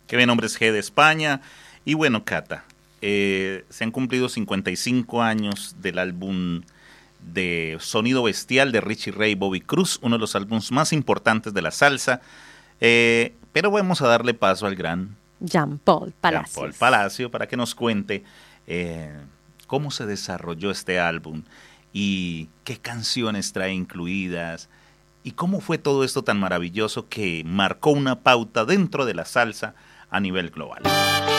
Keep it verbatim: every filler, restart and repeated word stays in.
Kevin Hombres G de España. Y bueno, Cata, eh, se han cumplido cincuenta y cinco años del álbum de Sonido Bestial de Richie Ray y Bobby Cruz, uno de los álbumes más importantes de la salsa. Eh, pero vamos a darle paso al gran Jean Paul Palacios. Jean Paul Palacio para que nos cuente eh, cómo se desarrolló este álbum y qué canciones trae incluidas y cómo fue todo esto tan maravilloso que marcó una pauta dentro de la salsa a nivel global.